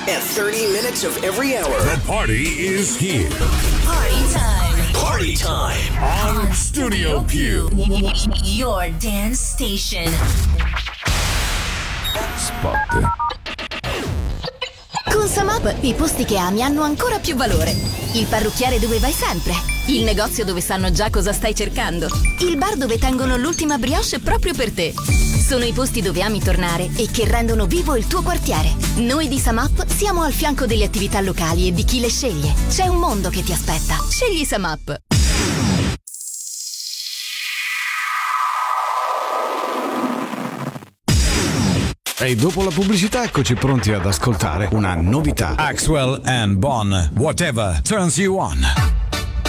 At 30 minutes of every hour. The party is here. Party time. Party time. On Studio Q. Your dance station. Spot. Con Samap i posti che ami hanno ancora più valore. Il parrucchiere dove vai sempre. Il negozio dove sanno già cosa stai cercando. Il bar dove tengono l'ultima brioche proprio per te. Sono i posti dove ami tornare e che rendono vivo il tuo quartiere. Noi di Samap siamo al fianco delle attività locali e di chi le sceglie. C'è un mondo che ti aspetta. Scegli Samap. E dopo la pubblicità eccoci pronti ad ascoltare una novità. Axwell and Bonn, Whatever Turns You On.